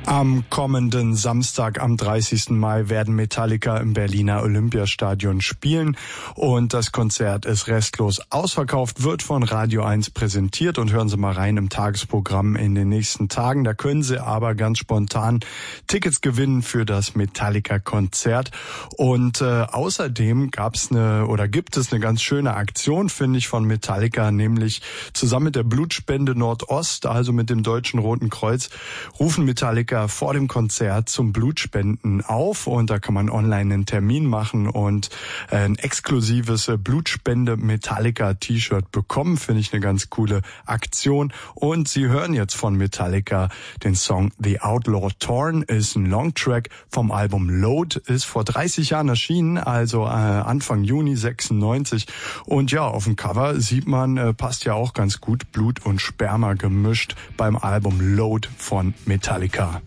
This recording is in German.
Am kommenden Samstag, am 30. Mai, werden Metallica im Berliner Olympiastadion spielen und das Konzert ist restlos ausverkauft, wird von Radio 1 präsentiert und hören Sie mal rein im Tagesprogramm in den nächsten Tagen. Da können Sie aber ganz spontan Tickets gewinnen für das Metallica-Konzert und außerdem gibt es eine ganz schöne Aktion, finde ich, von Metallica, nämlich zusammen mit der Blutspende Nordost, also mit dem Deutschen Roten Kreuz, rufen Metallica vor dem Konzert zum Blutspenden auf und da kann man online einen Termin machen und ein exklusives Blutspende-Metallica-T-Shirt bekommen. Finde ich eine ganz coole Aktion. Und Sie hören jetzt von Metallica den Song The Outlaw Torn, ist ein Longtrack vom Album Load, ist vor 30 Jahren erschienen, also Anfang Juni 96. Und ja, auf dem Cover sieht man, passt ja auch ganz gut, Blut und Sperma gemischt beim Album Load von Metallica.